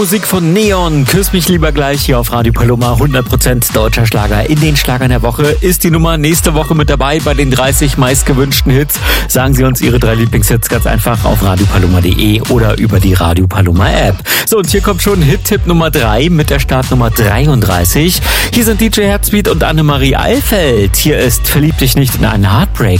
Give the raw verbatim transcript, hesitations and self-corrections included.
Musik von Neon. Küss mich lieber gleich hier auf Radio Paloma. hundert Prozent deutscher Schlager in den Schlagern der Woche. Ist die Nummer nächste Woche mit dabei bei den dreißig meistgewünschten Hits. Sagen Sie uns Ihre drei Lieblingshits ganz einfach auf radio paloma punkt de oder über die Radio Paloma App. So, und hier kommt schon Hit-Tipp Nummer drei mit der Startnummer dreiunddreißig. Hier sind D J Herzbeat und Annemarie Eilfeld. Hier ist Verlieb dich nicht in einen Heartbreak.